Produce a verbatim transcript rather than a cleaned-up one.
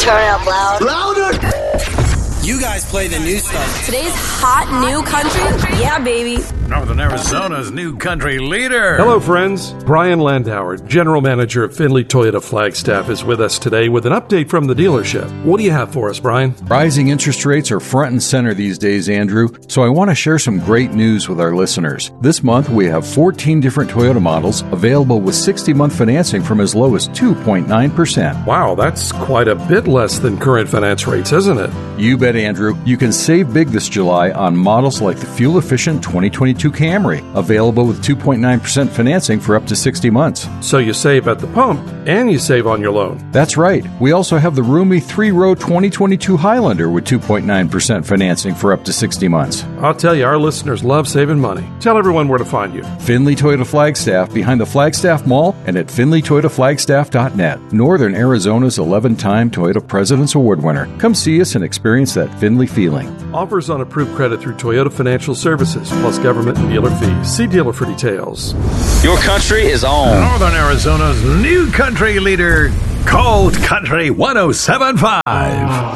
Turn it up loud. Louder! You guys play the new stuff. Today's hot new country? Yeah, baby. Northern Arizona's new country leader. Hello, friends. Brian Landauer, General Manager of Findlay Toyota Flagstaff, is with us today with an update from the dealership. What do you have for us, Brian? Rising interest rates are front and center these days, Andrew, so I want to share some great news with our listeners. This month, we have fourteen different Toyota models available with sixty-month financing from as low as two point nine percent. Wow, that's quite a bit less than current finance rates, isn't it? You bet, Andrew. You can save big this July on models like the fuel-efficient twenty twenty-two Camry, available with two point nine percent financing for up to sixty months. So you save at the pump, and you save on your loan. That's right. We also have the roomy three-row twenty twenty-two Highlander with two point nine percent financing for up to sixty months. I'll tell you, our listeners love saving money. Tell everyone where to find you. Findlay Toyota Flagstaff behind the Flagstaff Mall and at findlay toyota flagstaff dot net. Northern Arizona's eleven-time Toyota President's Award winner. Come see us and experience that Findlay feeling. Offers on approved credit through Toyota Financial Services, plus government and dealer fees. See dealer for details. Your country is on. Northern Arizona's new country leader, Cold Country one oh seven point five.